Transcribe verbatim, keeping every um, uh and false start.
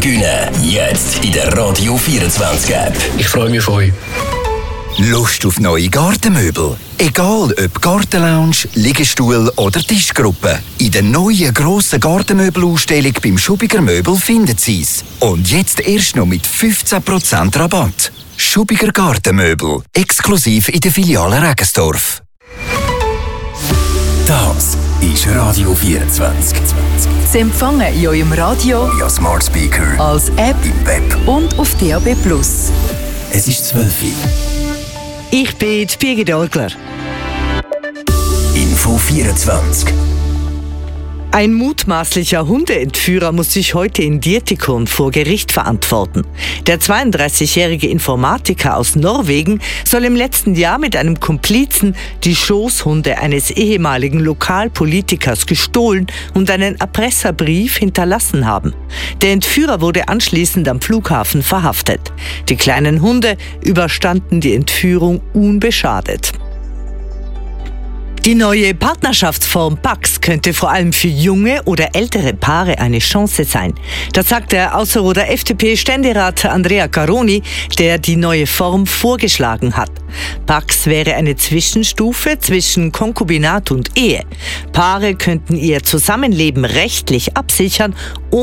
gewinnen. Jetzt in der Radio vierundzwanzig App. Ich freue mich auf euch. Lust auf neue Gartenmöbel? Egal ob Gartenlounge, Liegestuhl oder Tischgruppe. In der neuen grossen Gartenmöbelausstellung beim Schubiger Möbel finden Sie es. Und jetzt erst noch mit fünfzehn Prozent Rabatt. Schubiger Gartenmöbel. Exklusiv in der Filiale Regensdorf. Das ist Radio vierundzwanzig. Sie empfangen in eurem Radio, Ja, Smart Speaker, als App im Web. und auf D A B plus. Es ist zwölf Uhr. Ich bin die Birgit Orgler. Info vierundzwanzig. Ein mutmaßlicher Hundeentführer muss sich heute in Dietikon vor Gericht verantworten. Der zweiunddreißigjährige Informatiker aus Norwegen soll im letzten Jahr mit einem Komplizen die Schoßhunde eines ehemaligen Lokalpolitikers gestohlen und einen Erpresserbrief hinterlassen haben. Der Entführer wurde anschließend am Flughafen verhaftet. Die kleinen Hunde überstanden die Entführung unbeschadet. Die neue Partnerschaftsform Pax könnte vor allem für junge oder ältere Paare eine Chance sein. Das sagt der Ausserrhoder F D P-Ständerat Andrea Caroni, der die neue Form vorgeschlagen hat. Pax wäre eine Zwischenstufe zwischen Konkubinat und Ehe. Paare könnten ihr Zusammenleben rechtlich absichern,